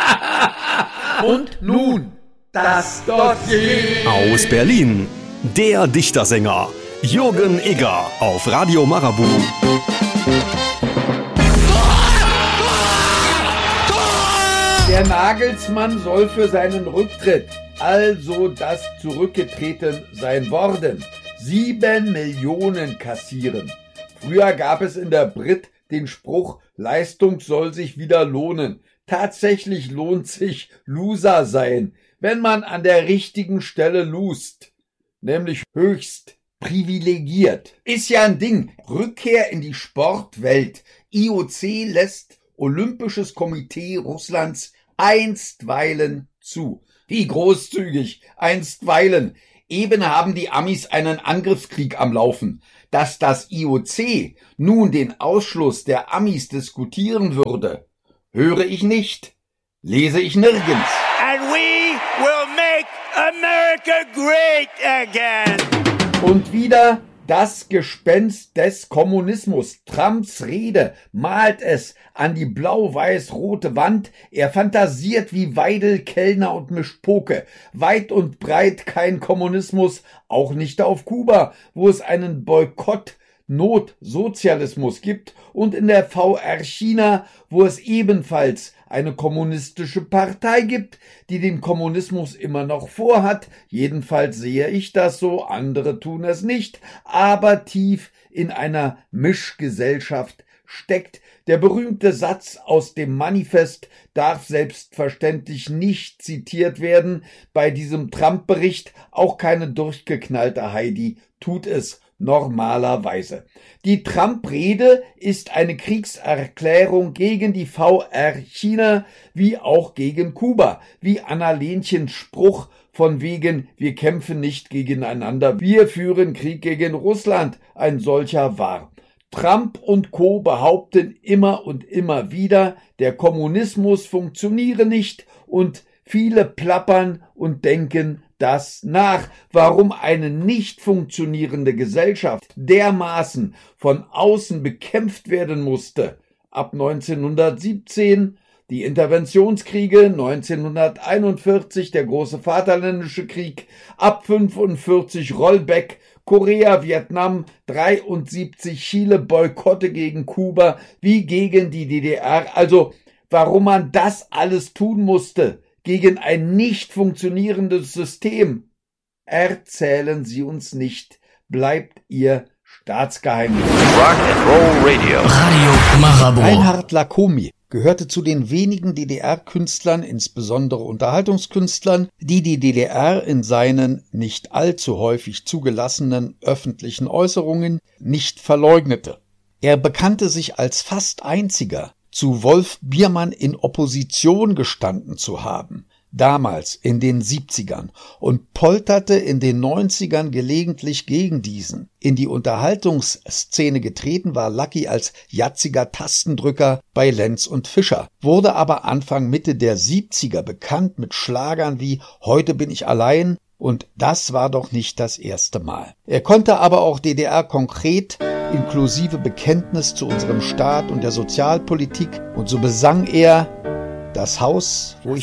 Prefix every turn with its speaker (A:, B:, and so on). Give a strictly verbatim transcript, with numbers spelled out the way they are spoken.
A: Und nun das Dossier.
B: Aus Berlin, der Dichtersänger Jürgen Egger auf Radio Marabout.
A: Der Nagelsmann soll für seinen Rücktritt, also das Zurückgetreten sein worden, sieben Millionen kassieren. Früher gab es in der Brit den Spruch, Leistung soll sich wieder lohnen. Tatsächlich lohnt sich Loser sein, wenn man an der richtigen Stelle lust, nämlich höchst privilegiert. Ist ja ein Ding. Rückkehr in die Sportwelt. I O C lässt Olympisches Komitee Russlands einstweilen zu. Wie großzügig, einstweilen. Eben haben die Amis einen Angriffskrieg am Laufen. Dass das I O C nun den Ausschluss der Amis diskutieren würde, höre ich nicht, lese ich nirgends.
C: And we will make America great again.
A: Und wieder das Gespenst des Kommunismus. Trumps Rede malt es an die blau-weiß-rote Wand. Er fantasiert wie Weidel, Kellner und Mischpoke. Weit und breit kein Kommunismus, auch nicht auf Kuba, wo es einen Boykott Notsozialismus gibt, und in der V R China, wo es ebenfalls eine kommunistische Partei gibt, die den Kommunismus immer noch vorhat. Jedenfalls sehe ich das so, andere tun es nicht, aber tief in einer Mischgesellschaft steckt. Der berühmte Satz aus dem Manifest darf selbstverständlich nicht zitiert werden. Bei diesem Trump-Bericht auch keine durchgeknallte Heidi tut es normalerweise. Die Trump-Rede ist eine Kriegserklärung gegen die V R China wie auch gegen Kuba, wie Anna-Lenchens Spruch von wegen, wir kämpfen nicht gegeneinander, wir führen Krieg gegen Russland, ein solcher war. Trump und Co. behaupten immer und immer wieder, der Kommunismus funktioniere nicht, und viele plappern und denken das nach, warum eine nicht funktionierende Gesellschaft dermaßen von außen bekämpft werden musste. Ab neunzehnhundertsiebzehn die Interventionskriege, neunzehnhunderteinundvierzig der große Vaterländische Krieg, ab fünfundvierzig Rollback, Korea, Vietnam, dreiundsiebzig Chile, Boykotte gegen Kuba wie gegen die D D R. Also warum man das alles tun musste gegen ein nicht funktionierendes System, erzählen Sie uns nicht. Bleibt Ihr Staatsgeheimnis.
D: Rock and Roll Radio.
E: Radio Marabout.
A: Reinhard Lacomi gehörte zu den wenigen D D R-Künstlern, insbesondere Unterhaltungskünstlern, die die D D R in seinen nicht allzu häufig zugelassenen öffentlichen Äußerungen nicht verleugnete. Er bekannte sich als fast einziger zu Wolf Biermann in Opposition gestanden zu haben, damals in den siebzigern, und polterte in den neunzigern gelegentlich gegen diesen. In die Unterhaltungsszene getreten war Lucky als jatziger Tastendrücker bei Lenz und Fischer, wurde aber Anfang Mitte der siebziger bekannt mit Schlagern wie »Heute bin ich allein«, und das war doch nicht das erste Mal. Er konnte aber auch D D R konkret, inklusive Bekenntnis zu unserem Staat und der Sozialpolitik, und so besang er: Das Haus, wo ich